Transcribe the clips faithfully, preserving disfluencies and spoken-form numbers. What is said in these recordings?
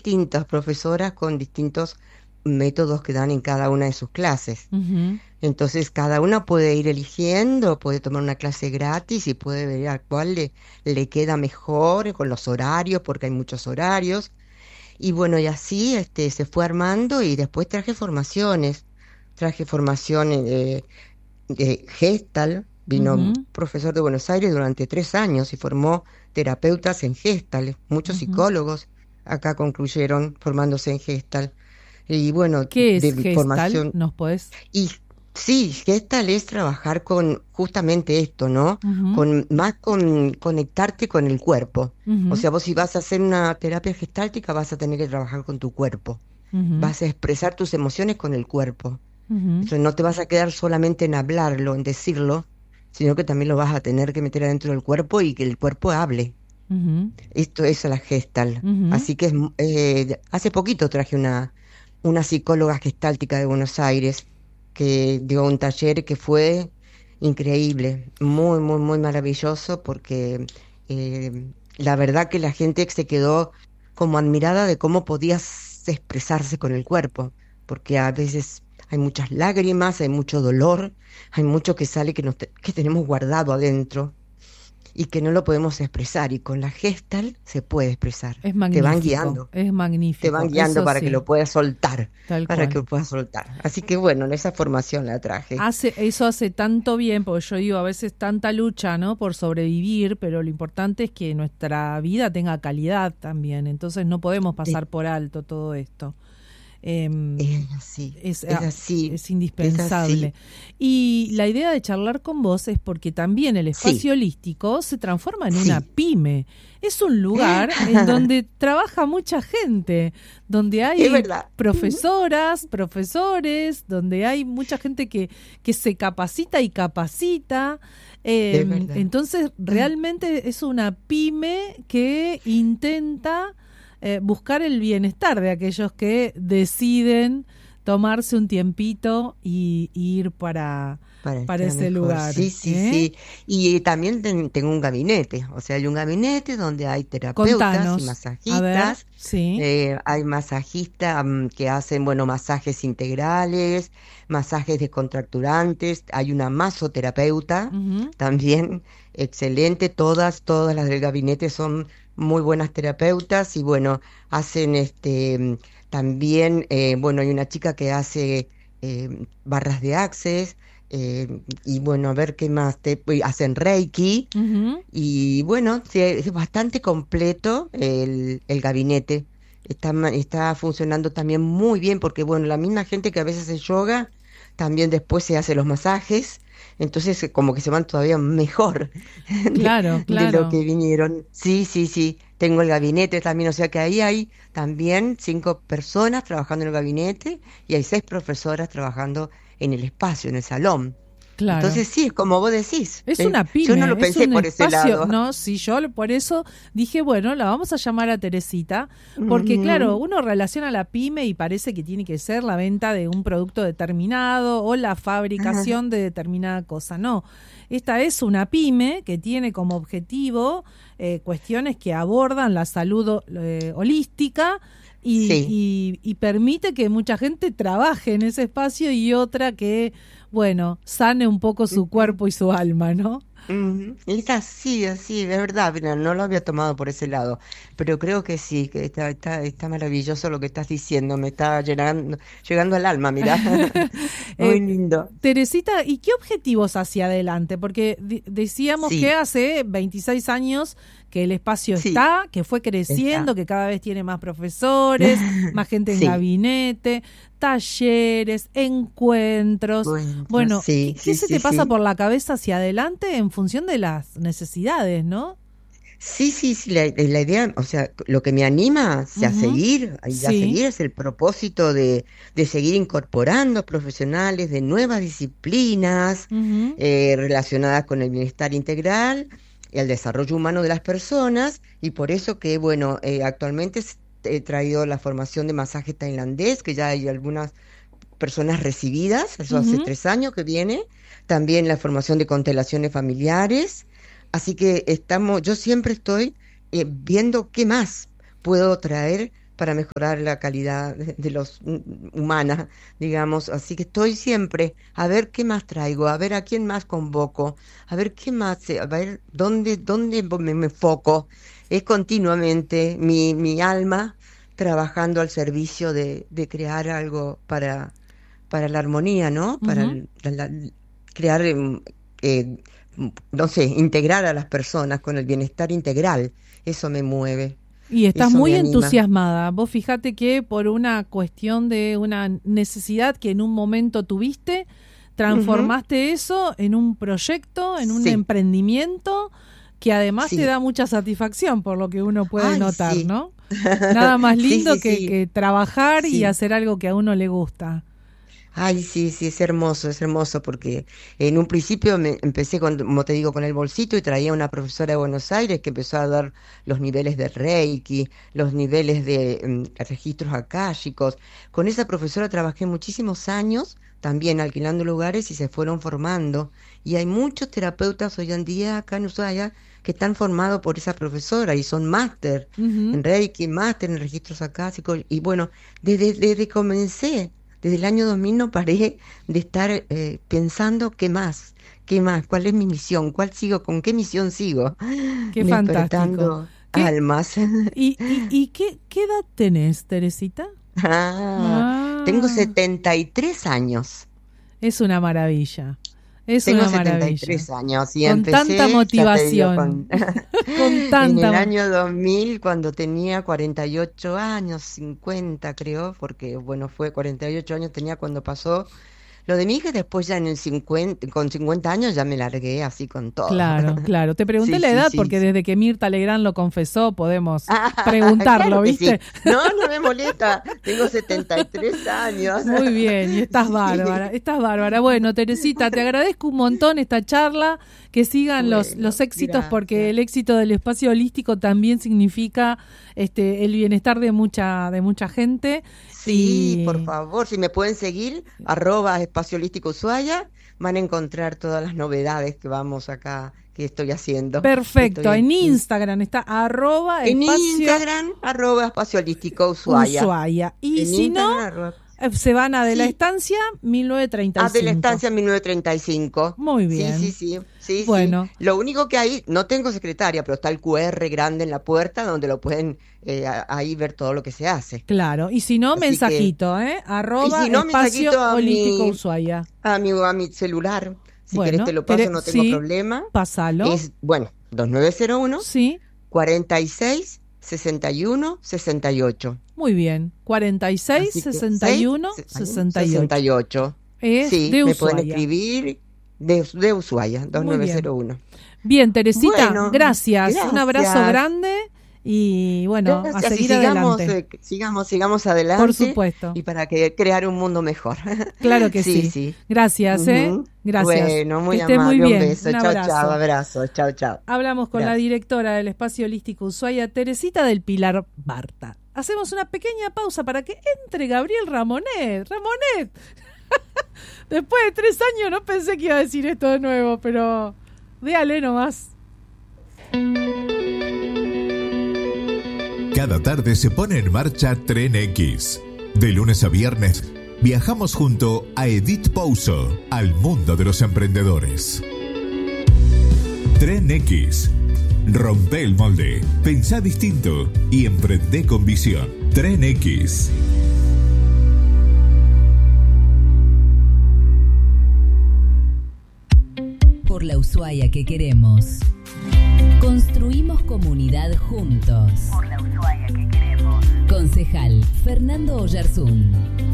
distintas profesoras con distintos métodos que dan en cada una de sus clases. Ujú. Entonces, cada una puede ir eligiendo, puede tomar una clase gratis y puede ver a cuál le, le queda mejor con los horarios, porque hay muchos horarios. Y bueno, y así este, se fue armando y después traje formaciones. Traje formación eh, de Gestalt, vino un Ujú. profesor de Buenos Aires durante tres años y formó terapeutas en Gestalt. Muchos Ujú. psicólogos acá concluyeron formándose en Gestalt. Y bueno, ¿Qué es de gestal? formación. ¿Nos podés? Y sí, Gestalt es trabajar con justamente esto, ¿no? Ujú. Con más con conectarte con el cuerpo. O Ujú. sea, vos si vas a hacer una terapia gestáltica vas a tener que trabajar con tu cuerpo. Ujú. Vas a expresar tus emociones con el cuerpo. Ujú. Entonces no te vas a quedar solamente en hablarlo, en decirlo, sino que también lo vas a tener que meter adentro del cuerpo y que el cuerpo hable. Ujú. Esto es la Gestalt. Ujú. Así que es, mu- eh, hace poquito traje una, una psicóloga gestáltica de Buenos Aires que dio un taller que fue increíble, muy, muy, muy maravilloso porque eh, la verdad que la gente se quedó como admirada de cómo podías expresarse con el cuerpo, porque a veces hay muchas lágrimas, hay mucho dolor, hay mucho que sale que, nos te- que tenemos guardado adentro y que no lo podemos expresar y con la gestal se puede expresar. Es Te van magnífico, guiando, es te van magnífico, guiando eso para que sí, lo puedas soltar, tal para que cual. lo puedas soltar. Así que bueno, esa formación la traje. Hace, eso hace tanto bien, porque yo digo, a veces tanta lucha, ¿no? Por sobrevivir, pero lo importante es que nuestra vida tenga calidad también, entonces no podemos Sí, pasar por alto todo esto. Em, es así, es, es ah, así, es es indispensable. así. Y la idea de charlar con vos es porque también el Sí, espacio holístico se transforma en una sí. pyme. Es un lugar en donde trabaja mucha gente, donde Es hay verdad. profesoras, profesores, donde hay mucha gente que, que se capacita y capacita. Es Eh, verdad. entonces, realmente es una pyme que intenta eh, buscar el bienestar de aquellos que deciden tomarse un tiempito y, y ir para, Para para estar ese mejor, sí, lugar. sí, ¿Eh? sí. Y también ten- tengo un gabinete, o sea, hay un gabinete donde hay terapeutas y Contanos, a ver, masajistas, sí. eh, hay masajistas mm, que hacen, bueno, masajes integrales, masajes descontracturantes, hay una masoterapeuta Ujú. también, excelente, todas, todas las del gabinete son muy buenas terapeutas y bueno, hacen este mm, también, eh, bueno, hay una chica que hace eh, barras de access eh, y bueno, a ver qué más te y hacen Reiki Ujú. y bueno, sí, es bastante completo el, el gabinete. Está, ma- está funcionando también muy bien porque bueno, la misma gente que a veces hace yoga también después se hace los masajes, entonces eh, como que se van todavía mejor de, Claro, de lo claro. que vinieron. Sí, sí, sí, tengo el gabinete también, o sea que ahí hay también cinco personas trabajando en el gabinete y hay seis profesoras trabajando en el espacio, en el salón. Claro. Entonces sí, es como vos decís. Es eh, una Yo no lo pyme, es pensé un por ese espacio, lado. no, sí, yo lo- por eso dije, bueno, la vamos a llamar a Teresita, porque claro, Ujú, uno relaciona la pyme y parece que tiene que ser la venta de un producto determinado o la ajá, fabricación de determinada cosa. No, esta es una pyme que tiene como objetivo eh, cuestiones que abordan la salud eh, holística. Y, sí. y, y permite que mucha gente trabaje en ese espacio y otra que, bueno, sane un poco su Ujú, cuerpo y su alma, ¿no? ujú. Es así, así, es verdad, mira, no lo había tomado por ese lado, pero creo que sí, que está, está, está maravilloso lo que estás diciendo, me está llegando, llegando al alma, mira. Muy Eh, lindo. Teresita, ¿y qué objetivos hacia adelante? Porque di- decíamos que Sí, hace veintiséis años que el espacio sí, está, que fue está. creciendo, que cada vez tiene más profesores, más gente en Sí, gabinete, talleres, encuentros. encuentro, Bueno, ¿qué, sí, qué sí, se sí, te pasa sí. por la cabeza hacia adelante en función de las necesidades, no? Sí, sí, sí, la, la idea, o sea, lo que me anima hacia Ujú. seguir, y a Sí. seguir es el propósito de, de seguir incorporando profesionales de nuevas disciplinas Ujú. eh, relacionadas con el bienestar integral y el desarrollo humano de las personas, y por eso que, bueno, eh, actualmente s- he traído la formación de masaje tailandés, que ya hay algunas personas recibidas, eso hace Ujú. tres años que viene, también la formación de constelaciones familiares, así que estamos, yo siempre estoy eh, viendo qué más puedo traer para mejorar la calidad de, de los humana, digamos. Así que estoy siempre a ver qué más traigo, a ver a quién más convoco, a ver qué más, a ver dónde, dónde me, me enfoco. Es continuamente mi, mi alma trabajando al servicio de, de crear algo para, para la armonía, ¿no? Para Ujú. la, la, crear, eh, no sé, integrar a las personas con el bienestar integral. Eso me mueve. Y estás Eso muy me anima. entusiasmada. Vos fíjate que por una cuestión de una necesidad que en un momento tuviste, transformaste uh-huh. eso en un proyecto, en un sí. emprendimiento que además sí. te da mucha satisfacción, por lo que uno puede Ay, notar, sí. ¿no? Nada más lindo sí, sí, que, sí. que trabajar sí. y hacer algo que a uno le gusta. Ay, sí, sí, es hermoso, es hermoso, porque en un principio me empecé, con, como te digo, con el bolsito y traía una profesora de Buenos Aires que empezó a dar los niveles de Reiki, los niveles de um, registros akáshicos. Con esa profesora trabajé muchísimos años, también alquilando lugares y se fueron formando. Y hay muchos terapeutas hoy en día acá en Ushuaia que están formados por esa profesora y son máster uh-huh. en Reiki, máster en registros akáshicos. Y bueno, desde, desde comencé, desde el año dos mil no paré de estar eh, pensando qué más, qué más, cuál es mi misión, cuál sigo, con qué misión sigo. Qué fantástico. ¿Qué? Almas. ¿Y, y, y qué, qué edad tenés, Teresita? Ah, ah. Tengo setenta y tres años. Es una maravilla. Es Tengo una setenta y tres maravilla. años y con empecé, tanta motivación. Con, con tanta en el año dos mil, cuando tenía cuarenta y ocho años, cincuenta creo, porque bueno, fue cuarenta y ocho años tenía cuando pasó lo de mi hija, después ya en el cincuenta, con cincuenta años ya me largué así con todo. Claro, claro. Te pregunté sí, la sí, edad sí, porque sí. desde que Mirta Legrand lo confesó podemos ah, preguntarlo, claro ¿viste? Sí. No, no me molesta. Tengo setenta y tres años. Muy bien, y estás bárbara, sí. estás bárbara. Bueno, Teresita, te agradezco un montón esta charla, que sigan bueno, los, los éxitos, gracias. Porque el éxito del espacio holístico también significa este el bienestar de mucha, de mucha gente. Sí, y... por favor, si me pueden seguir, arroba Espacio Holístico Ushuaia, van a encontrar todas las novedades que vamos acá, que estoy haciendo. Perfecto, estoy en Instagram está arroba en espacio... Instagram, arroba Espacio Holístico Ushuaia. Ushuaia. Y en si Instagram, no, arroba... se van a de sí. la estancia mil novecientos treinta y cinco. Ah, de la estancia mil novecientos treinta y cinco. Muy bien. Sí, sí, sí. sí bueno. Sí. Lo único que hay, no tengo secretaria, pero está el cu erre grande en la puerta donde lo pueden eh, ahí ver todo lo que se hace. Claro, y si no, Así mensajito, que, ¿eh? Arroba si no, Espacio Holístico Ushuaia. A mi, a mi celular. Si bueno, querés te lo paso, querés, no tengo sí, problema. Pásalo. Es, bueno, dos nueve cero uno, sí. cuarenta y seis, sesenta y uno, sesenta y ocho. Muy bien, cuarenta y seis, sesenta y uno, sesenta y ocho. Es sí, de me Ushuaia. pueden escribir de, de Ushuaia, dos nueve cero uno. Bien, Teresita, bueno, gracias. gracias. Un abrazo grande y bueno, gracias. a seguir y sigamos, adelante. Eh, sigamos, sigamos adelante. Por supuesto. Y para que crear un mundo mejor. Claro que sí. sí. sí. Gracias, uh-huh. ¿eh? Gracias. Bueno, muy que estés amable. muy bien. Un beso. Un chao, abrazo. chao. Abrazo. Chao, chao. Hablamos con Gracias. la directora del Espacio Holístico Ushuaia, Teresita del Pilar Barta. Hacemos una pequeña pausa para que entre Gabriel Ramonet. ¡Ramonet! Después de tres años no pensé que iba a decir esto de nuevo, pero déale nomás. Cada tarde se pone en marcha Tren X. De lunes a viernes viajamos junto a Edith Pouso al mundo de los emprendedores. Tren X. Rompe el molde, pensá distinto y emprende con visión. Tren X. Por la Ushuaia que queremos. Construimos comunidad juntos. Por la Ushuaia que queremos. Concejal Fernando Oyarzún.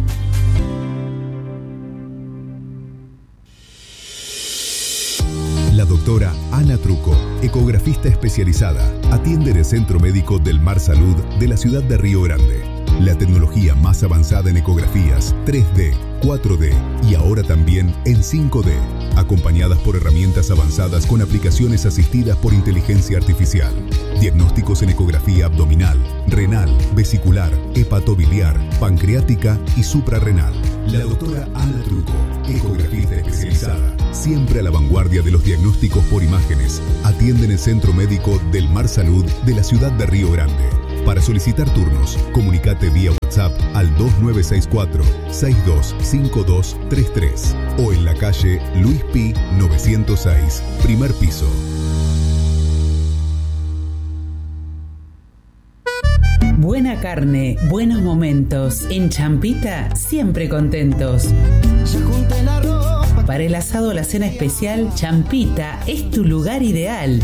La doctora Ana Truco, ecografista especializada, atiende en el Centro Médico del Mar Salud de la ciudad de Río Grande. La tecnología más avanzada en ecografías tres D, cuatro D y ahora también en cinco D, acompañadas por herramientas avanzadas con aplicaciones asistidas por inteligencia artificial. Diagnósticos en ecografía abdominal, renal, vesicular, hepatobiliar, pancreática y suprarrenal. La doctora Ana Truco, ecografista especializada, siempre a la vanguardia de los diagnósticos por imágenes, atiende en el Centro Médico del Mar Salud de la ciudad de Río Grande. Para solicitar turnos, comunicate vía WhatsApp al dos nueve seis cuatro, seis dos cinco dos tres tres o en la calle Luis Pi novecientos seis, primer piso. Buena carne, buenos momentos. En Champita, siempre contentos. Para el asado o la cena especial, Champita es tu lugar ideal.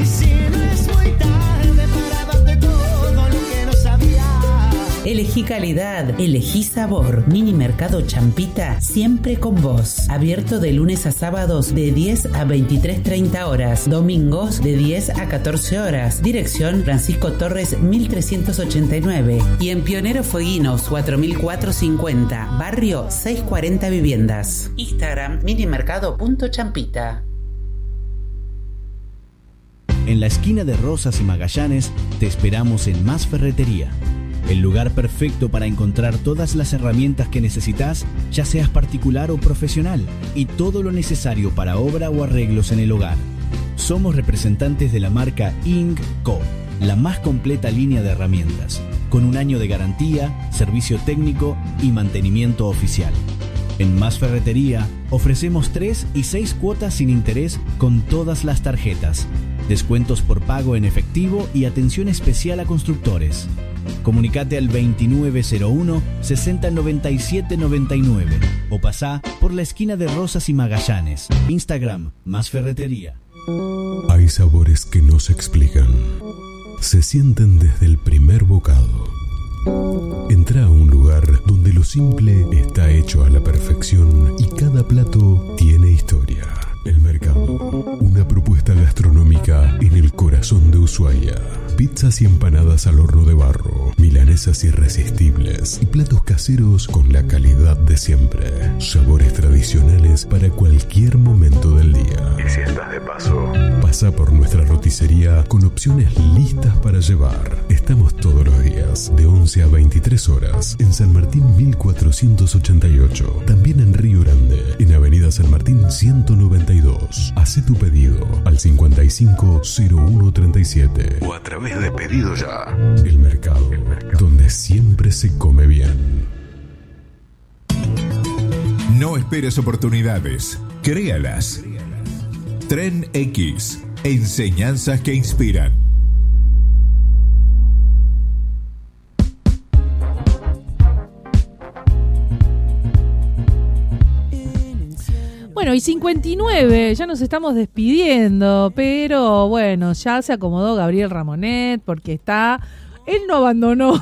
Elegí calidad, elegí sabor. Mini Mercado Champita, siempre con vos. Abierto de lunes a sábados de diez a veintitrés treinta horas. Domingos de diez a catorce horas. Dirección Francisco Torres mil trescientos ochenta y nueve. Y en Pionero Fueguinos cuatro mil cuatrocientos cincuenta. Barrio seiscientos cuarenta Viviendas. Instagram minimercado.champita. En la esquina de Rosas y Magallanes te esperamos en Más Ferretería. El lugar perfecto para encontrar todas las herramientas que necesitas, ya seas particular o profesional, y todo lo necesario para obra o arreglos en el hogar. Somos representantes de la marca Ingco, la más completa línea de herramientas, con un año de garantía, servicio técnico y mantenimiento oficial. En Más Ferretería ofrecemos tres y seis cuotas sin interés con todas las tarjetas, descuentos por pago en efectivo y atención especial a constructores. Comunicate al veintinueve cero uno, sesenta noventa y siete noventa y nueve o pasá por la esquina de Rosas y Magallanes. Instagram, Más Ferretería. Hay sabores que no se explican. Se sienten desde el primer bocado. Entra a un lugar donde lo simple está hecho a la perfección y cada plato tiene historia. El Mercado, una propuesta gastronómica en el corazón de Ushuaia. Pizzas y empanadas al horno de barro, milanesas irresistibles y platos caseros con la calidad de siempre. Sabores tradicionales para cualquier momento del día. Y si estás de paso, pasa por nuestra roticería con opciones listas para llevar. Estamos todos los días de once a veintitrés horas en San Martín mil cuatrocientos ochenta y ocho. También en Río Grande, en Avenida San Martín ciento noventa y dos. Hacé tu pedido al cincuenta y cinco cero uno treinta y siete o a través de Pedido Ya. El Mercado, El Mercado, donde siempre se come bien. No esperes oportunidades, créalas. Tren X, enseñanzas que inspiran. Bueno, y cincuenta y nueve, ya nos estamos despidiendo, pero bueno, ya se acomodó Gabriel Ramonet porque está, él no abandonó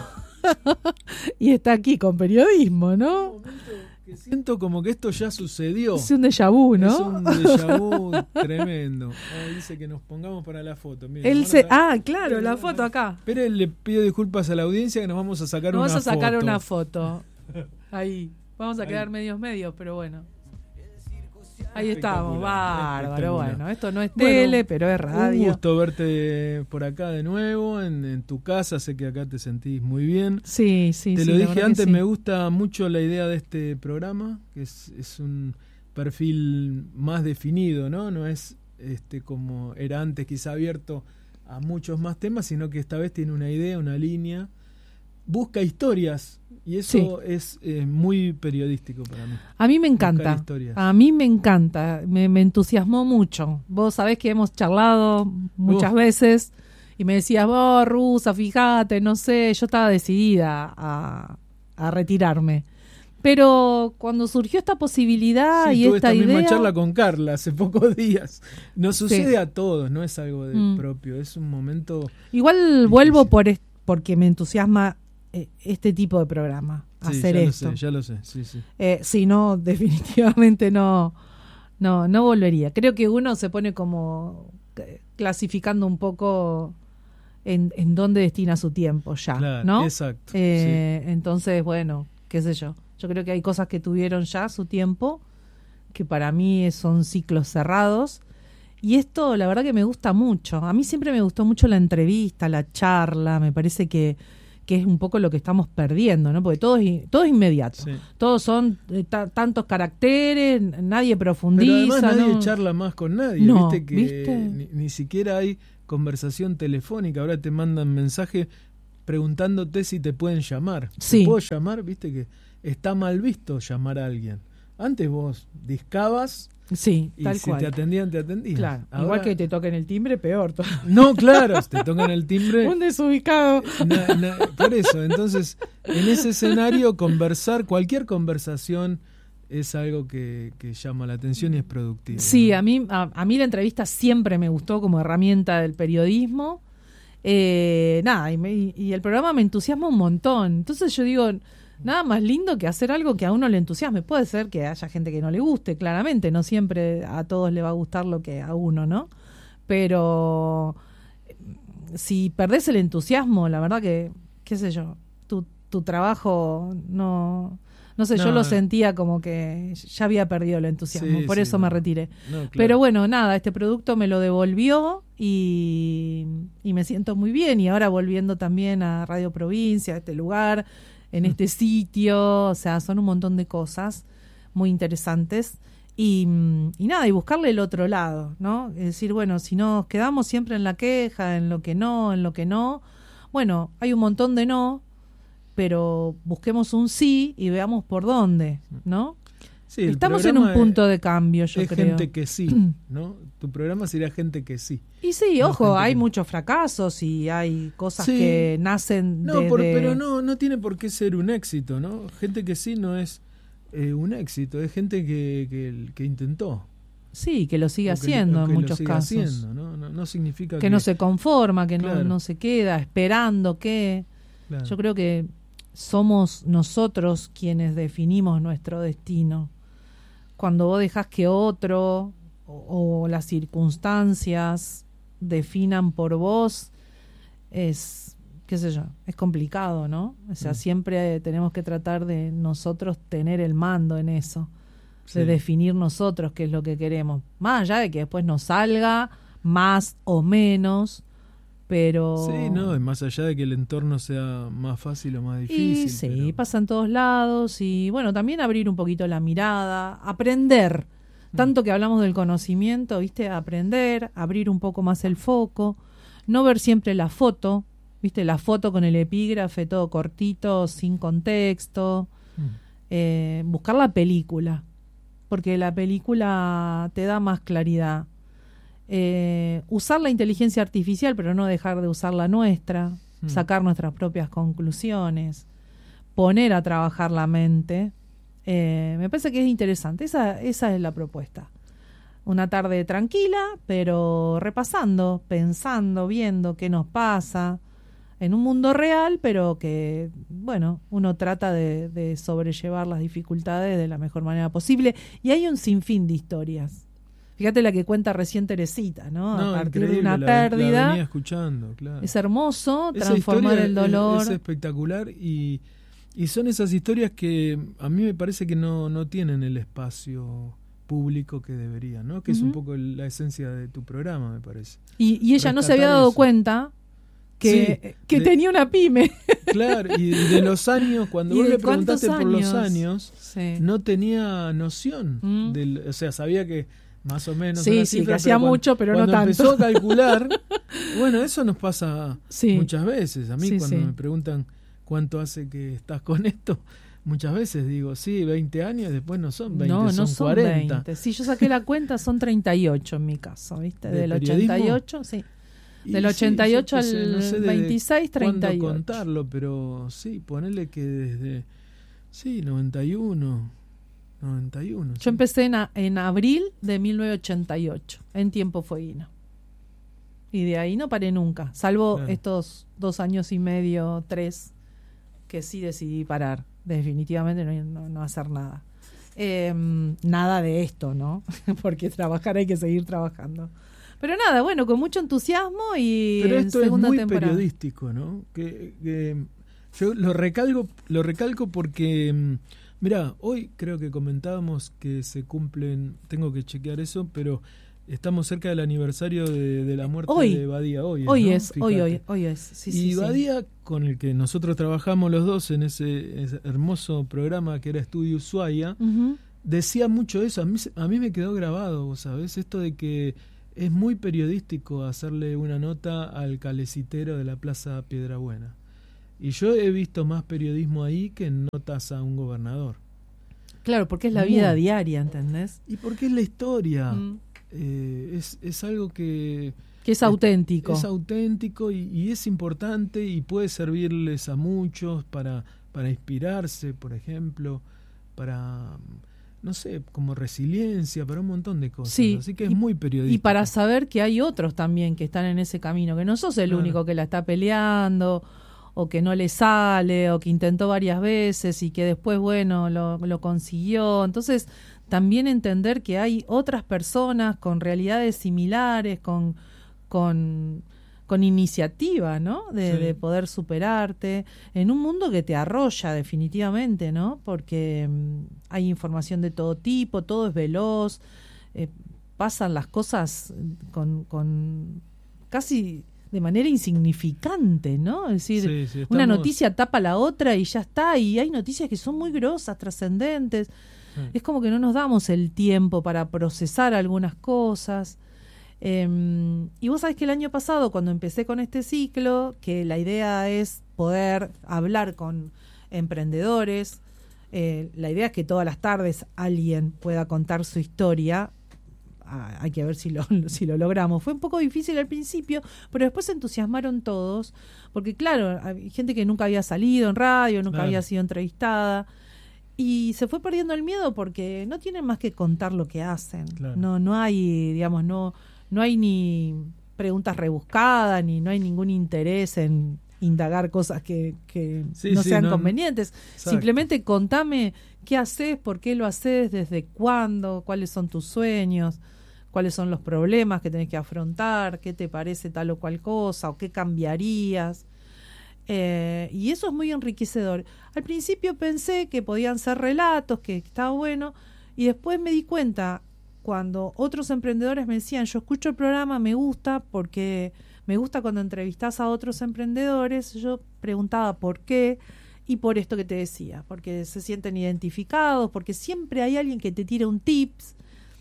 y está aquí con periodismo, ¿no? Que siento como que esto ya sucedió. Es un déjà vu, ¿no? Es un déjà vu tremendo. Ah, dice que nos pongamos para la foto. Miren, él se, a... ah, claro, la foto acá. Pero le pido disculpas a la audiencia que nos vamos a sacar nos una foto. Vamos a sacar foto. una foto. Ahí. Vamos a quedar Ahí. medios medios, pero bueno. Ahí estamos, bárbaro. Bueno, esto no es tele, bueno, pero es radio. Un gusto verte por acá de nuevo, en, en tu casa. Sé que acá te sentís muy bien. Sí, sí, Te sí, lo dije antes, sí. Me gusta mucho la idea de este programa, que es, es un perfil más definido, ¿no? No es este como era antes, quizá abierto a muchos más temas, sino que esta vez tiene una idea, una línea. Busca historias. Y eso sí. es eh, muy periodístico para mí. A mí me encanta. A mí me encanta. Me, me entusiasmó mucho. Vos sabés que hemos charlado muchas uh. veces y me decías, vos, Rusa, fíjate, no sé. Yo estaba decidida a, a retirarme. Pero cuando surgió esta posibilidad sí, y tuve esta, esta idea... misma charla con Carla hace pocos días. Nos sucede sí. a todos, no es algo de mm. propio. Es un momento... Igual difícil. Vuelvo por est- porque me entusiasma este tipo de programa, sí, hacer ya esto. Lo sé, ya lo sé, sí, sí. Eh, si no, definitivamente no, no, no volvería. Creo que uno se pone como clasificando un poco en, en dónde destina su tiempo ya, claro, ¿no? Exacto. Eh, sí. Entonces, bueno, qué sé yo. Yo creo que hay cosas que tuvieron ya su tiempo, que para mí son ciclos cerrados. Y esto, la verdad que me gusta mucho. A mí siempre me gustó mucho la entrevista, la charla. Me parece que que es un poco lo que estamos perdiendo, ¿no? Porque todo es, todo es inmediato. Sí. Todos son eh, t- tantos caracteres, nadie profundiza. Pero además nadie ¿no? charla más con nadie. No, ¿viste? Que ¿viste? Ni, ni siquiera hay conversación telefónica. Ahora te mandan mensaje preguntándote si te pueden llamar. Sí. ¿Te puedo llamar? Viste que está mal visto llamar a alguien. Antes vos discabas Sí, y tal si cual. te atendían, te atendían. Claro, Ahora, igual que te toquen el timbre, peor. no, claro, te tocan el timbre. Un desubicado. Na, na, por eso, entonces, en ese escenario, conversar, cualquier conversación es algo que, que llama la atención y es productivo. Sí, ¿no? a mí, a, a mí la entrevista siempre me gustó como herramienta del periodismo. Eh, nada, y, me, y el programa me entusiasma un montón. Entonces yo digo, nada más lindo que hacer algo que a uno le entusiasme. Puede ser que haya gente que no le guste, claramente, no siempre a todos le va a gustar lo que a uno, ¿no? Pero si perdés el entusiasmo, la verdad que, qué sé yo, tu, tu trabajo no... No sé, No, yo lo no. sentía como que ya había perdido el entusiasmo, Sí, por sí, eso no. me retiré. No, claro. Pero bueno, nada, este producto me lo devolvió y, y me siento muy bien. Y ahora volviendo también a Radio Provincia, a este lugar, en este sitio, o sea, son un montón de cosas muy interesantes. Y, y nada, y buscarle el otro lado, ¿no? Es decir, bueno, si nos quedamos siempre en la queja, en lo que no, en lo que no, bueno, hay un montón de no, pero busquemos un sí y veamos por dónde, ¿no? Sí, el Estamos en un programa punto es- de cambio, yo es creo. gente que sí, ¿no? Tu programa sería gente que sí. Y sí, No, ojo, gente hay que- muchos fracasos y hay cosas Sí. que nacen No, desde... por- pero no, no tiene por qué ser un éxito, ¿no? Gente que sí no es eh, un éxito, es gente que, que, que intentó. Sí, que lo sigue O que- haciendo o en que lo muchos sigue casos. haciendo, ¿no? No, no significa que, Que no se conforma, que Claro. no, no se queda esperando que... Claro. Yo creo que somos nosotros quienes definimos nuestro destino. Cuando vos dejás que otro o, o las circunstancias definan por vos, es, qué sé yo, es complicado, ¿no? O sea, Mm. siempre tenemos que tratar de nosotros tener el mando en eso, de Sí. definir nosotros qué es lo que queremos. Más allá de que después nos salga más o menos, pero... Sí, no, y más allá de que el entorno sea más fácil o más Y difícil. sí, pero- pasa en todos lados y bueno, también abrir un poquito la mirada, aprender, Mm. tanto que hablamos del conocimiento, ¿viste? Aprender, abrir un poco más el foco, no ver siempre la foto, ¿viste? La foto con el epígrafe, todo cortito, sin contexto, Mm. eh, buscar la película, porque la película te da más claridad. Eh, usar la inteligencia artificial, pero no dejar de usar la nuestra, Mm. sacar nuestras propias conclusiones, poner a trabajar la mente. Eh, me parece que es interesante. Esa, esa es la propuesta. Una tarde tranquila, pero repasando, pensando, viendo qué nos pasa en un mundo real, pero que, bueno, uno trata de, de sobrellevar las dificultades de la mejor manera posible. Y hay un sinfín de historias. Fíjate la que cuenta recién Teresita, ¿no? No, A partir increíble, de una la- pérdida. La venía escuchando, claro. Es hermoso Esa transformar historia el es- dolor. Es, espectacular y, y son esas historias que a mí me parece que no, no tienen el espacio público que deberían, ¿no? Que es un Ujú. poco el- la esencia de tu programa, me parece. Y, y ella no se había rescatar dado eso. cuenta que, Sí, que de- tenía una pyme. Claro, y de los años, cuando ¿Y vos de le preguntaste cuántos por los años? años, Sí. no tenía noción. Mm. Del, o sea, sabía que más o menos. Sí, una sí, cifra, que hacía cuando- mucho, pero no cuando tanto. empezó a calcular, bueno, eso nos pasa Sí. muchas veces. A mí, Sí, cuando sí. me preguntan cuánto hace que estás con esto, muchas veces digo, sí, veinte años, después no son veinte, no, no son, son cuarenta. veinte. Sí, yo saqué la cuenta, son treinta y ocho en mi caso, ¿viste? ¿De Del periodismo? ochenta y ocho, sí. Y Del sí, ochenta y yo ocho qué sé, al no sé de veintiséis, treinta y ocho. cuándo contarlo, pero sí, ponerle que desde, sí, noventa y uno, noventa y uno. Yo empecé en, a- en abril de mil novecientos ochenta y ocho, en Tiempo Fueguino. Y de ahí no paré nunca, salvo Claro. estos dos años y medio, tres, que sí decidí parar. Definitivamente no, no, no hacer nada. Eh, nada de esto, ¿no? Porque trabajar hay que seguir trabajando. Pero nada, bueno, con mucho entusiasmo y Pero en esto es segunda muy temporada. periodístico, ¿no? Que, que yo lo recalco, lo recalco porque, mm, mirá, hoy creo que comentábamos que se cumplen, tengo que chequear eso, pero estamos cerca del aniversario de, de la muerte Hoy. de Badía. Hoy es, Hoy ¿no? es, hoy, Fíjate. hoy, hoy es. Sí, y sí, sí. Badía, con el que nosotros trabajamos los dos en ese, ese hermoso programa que era Estudio Ushuaia, Ujú. decía mucho eso. A mí, se- a mí me quedó grabado, vos sabés, esto de que es muy periodístico hacerle una nota al calecitero de la Plaza Piedrabuena. Y yo he visto más periodismo ahí que en notas a un gobernador. Claro, porque es la vida Muy. diaria, ¿entendés? Y porque es la historia. Mm. Eh, es, es algo que... Que es auténtico. Es, es auténtico y, y es importante y puede servirles a muchos para, para inspirarse, por ejemplo, para... no sé, como resiliencia, para un montón de cosas. Sí, así que es y, muy periodístico. Y para saber que hay otros también que están en ese camino, que no sos el claro. único que la está peleando, o que no le sale, o que intentó varias veces y que después, bueno, lo, lo consiguió. Entonces, también entender que hay otras personas con realidades similares, con, con, con iniciativa, ¿no? De, sí. de poder superarte en un mundo que te arrolla definitivamente, ¿no? Porque um, hay información de todo tipo, todo es veloz, eh, pasan las cosas con, con casi de manera insignificante, ¿no? Es decir, sí, sí, estamos... una noticia tapa la otra y ya está, y hay noticias que son muy grosas, trascendentes. Sí. Es como que no nos damos el tiempo para procesar algunas cosas. Eh, y vos sabés que el año pasado, cuando empecé con este ciclo, que la idea es poder hablar con emprendedores, eh, la idea es que todas las tardes alguien pueda contar su historia. Ah, hay que ver si lo, si lo logramos. Fue un poco difícil al principio, pero después se entusiasmaron todos, porque claro, hay gente que nunca había salido en radio, nunca claro. había sido entrevistada, y se fue perdiendo el miedo porque no tienen más que contar lo que hacen. Claro. No, no hay, digamos, no, no hay ni preguntas rebuscadas, ni no hay ningún interés en indagar cosas que, que sí, no sí, sean no, convenientes. Exacto. Simplemente contame qué haces, por qué lo haces, desde cuándo, cuáles son tus sueños, cuáles son los problemas que tenés que afrontar, qué te parece tal o cual cosa, o qué cambiarías. Eh, y eso es muy enriquecedor. Al principio pensé que podían ser relatos, que estaba bueno, y después me di cuenta, cuando otros emprendedores me decían, yo escucho el programa, me gusta, porque me gusta cuando entrevistás a otros emprendedores, yo preguntaba por qué, y por esto que te decía, porque se sienten identificados, porque siempre hay alguien que te tira un tips,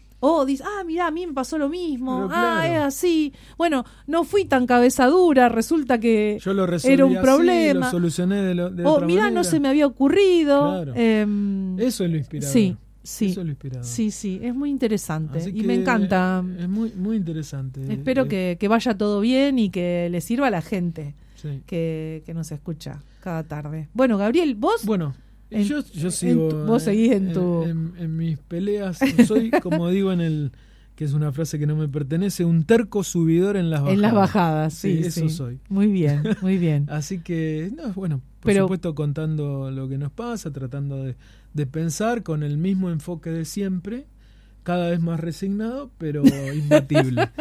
o dice, ah, mirá, a mí me pasó lo mismo, claro. ah, es así, bueno, no fui tan cabeza dura, resulta que yo lo resolví era un así, problema, lo solucioné de, lo, de o otra mirá, manera. No se me había ocurrido. Claro. Eh, Eso es lo inspirador. Sí. Sí, eso es lo inspirador. sí, sí, es muy interesante. Así y me encanta. Es muy, muy interesante. Espero eh, que, que vaya todo bien y que le sirva a la gente sí. que, que nos escucha cada tarde. Bueno, Gabriel, vos... Bueno, en, yo, yo sigo... Tu, vos seguís en, en tu... En, en mis peleas. Soy, como digo en el... que es una frase que no me pertenece, un terco subidor en las bajadas. En las bajadas, sí, sí, sí. Eso soy. Muy bien, muy bien. Así que, no, bueno, por Pero, supuesto contando lo que nos pasa, tratando de, de pensar con el mismo enfoque de siempre, cada vez más resignado, pero imbatible.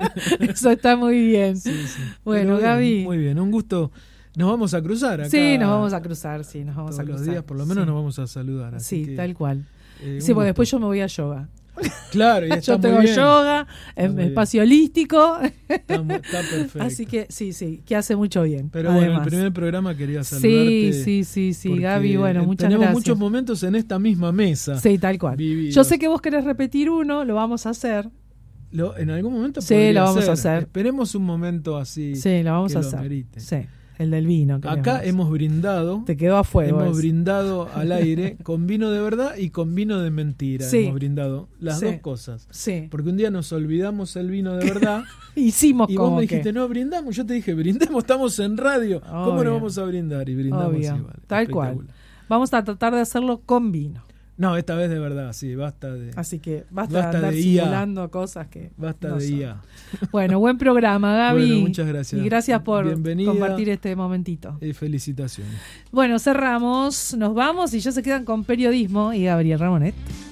Eso está muy bien. Sí, sí. Bueno, bien, Gaby. Muy bien, un gusto. Nos vamos a cruzar acá. Sí, nos vamos a cruzar, sí, nos vamos todos a cruzar. Los días, por lo menos sí. nos vamos a saludar. Así sí, que, tal cual. Eh, sí, porque después yo me voy a yoga. Claro, y está yo muy tengo bien. yoga, en espacio holístico. Está, está perfecto. Así que sí, sí, que hace mucho bien. Pero además. bueno, el primer programa quería saludarte. Sí, sí, sí, sí, Gaby, bueno, muchas tenemos gracias. Tenemos muchos momentos en esta misma mesa. Sí, tal cual. Vividos. Yo sé que vos querés repetir uno, lo vamos a hacer. Lo, en algún momento sí, lo vamos ser. a hacer. Esperemos un momento así. Sí, lo vamos que a lo hacer. merite. Sí. El del vino. Acá hemos brindado. Te quedó a fuego. Hemos eso. brindado al aire con vino de verdad y con vino de mentira. Sí. Hemos brindado las sí. dos cosas. Sí. Porque un día nos olvidamos el vino de verdad. Hicimos y como vos me que... dijiste, no, brindamos. Yo te dije, brindemos, estamos en radio. Obvio. ¿Cómo no vamos a brindar? Y brindamos Obvio. igual. Tal cual. Vamos a tratar de hacerlo con vino. No, esta vez de verdad, sí, basta de... Así que basta, basta de andar de simulando I A. Cosas que Basta no de son. I A. Bueno, buen programa, Gaby. Bueno, muchas gracias. Y gracias por Bienvenida compartir este momentito. Y felicitaciones. Bueno, cerramos, nos vamos y ya se quedan con periodismo y Gabriel Ramonet.